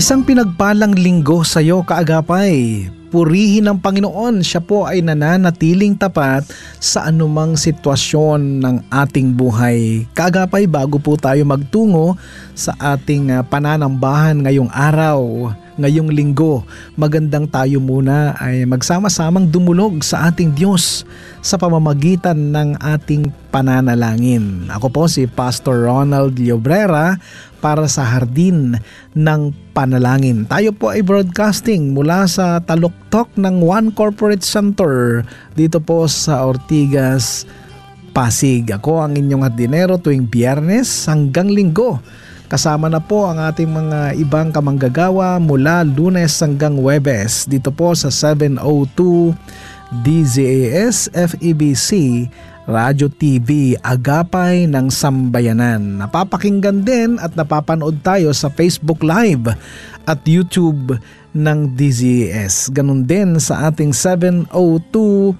Isang pinagpalang linggo sa iyo, kaagapay. Purihin ang Panginoon, siya po ay nananatiling tapat sa anumang sitwasyon ng ating buhay. Kaagapay, bago po tayo magtungo sa ating pananambahan ngayong araw, ngayong linggo, magandang tayo muna ay magsama-samang dumulog sa ating Diyos sa pamamagitan ng ating pananalangin. Ako po si Pastor Ronald Llobrera para sa Hardin ng Panalangin. Tayo po ay broadcasting mula sa taluktok ng One Corporate Center dito po sa Ortigas, Pasig. Ako ang inyong hardinero tuwing Biyernes hanggang Linggo. Kasama na po ang ating mga ibang kamanggagawa mula Lunes hanggang Huwebes dito po sa 702 DZAS FEBC Radyo TV Agapay ng Sambayanan. Napapakinggan din at napapanood tayo sa Facebook Live at YouTube ng DZAS. Ganun din sa ating 702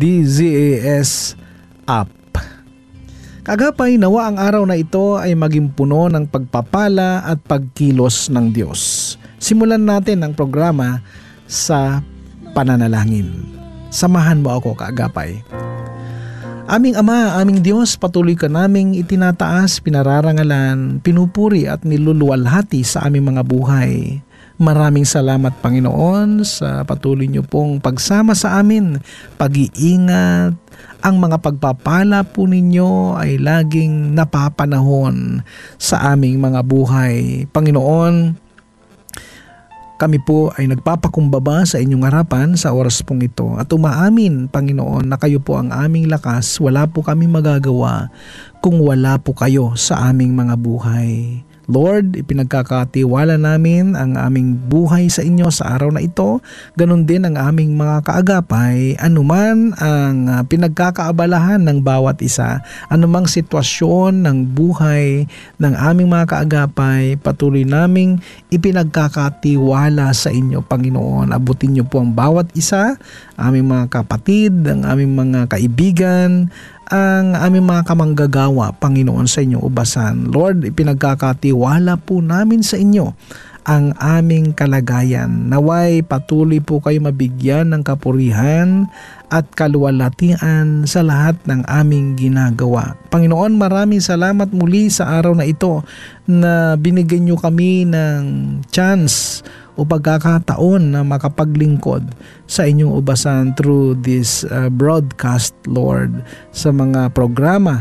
DZAS app. Kagapay, nawa ang araw na ito ay maging puno ng pagpapala at pagkilos ng Diyos. Simulan natin ang programa sa pananalangin. Samahan mo ako, kaagapay. Aming Ama, aming Diyos, patuloy ka naming itinataas, pinararangalan, pinupuri at niluluwalhati sa aming mga buhay. Maraming salamat, Panginoon, sa patuloy niyo pong pagsama sa amin, pag-iingat. Ang mga pagpapala po ninyo ay laging napapanahon sa aming mga buhay. Panginoon, kami po ay nagpapakumbaba sa inyong harapan sa oras pong ito at umaamin, Panginoon, na kayo po ang aming lakas. Wala po kami magagawa kung wala po kayo sa aming mga buhay. Lord, ipinagkakatiwala namin ang aming buhay sa inyo sa araw na ito. Ganon din ang aming mga kaagapay, anuman ang pinagkakaabalahan ng bawat isa, anumang sitwasyon ng buhay ng aming mga kaagapay, patuloy naming ipinagkakatiwala sa inyo, Panginoon. Abutin niyo po ang bawat isa, aming mga kapatid, ang aming mga kaibigan, ang aming mga kamanggagawa, Panginoon, sa inyong ubasan. Lord, ipinagkakatiwala po namin sa inyo ang aming kalagayan. Naway patuloy po kayo mabigyan ng kapurihan at kaluwalhatian sa lahat ng aming ginagawa. Panginoon, maraming salamat muli sa araw na ito na binigyan niyo kami ng chance o pagkakataon na makapaglingkod sa inyong ubasan through this broadcast, Lord, sa mga programa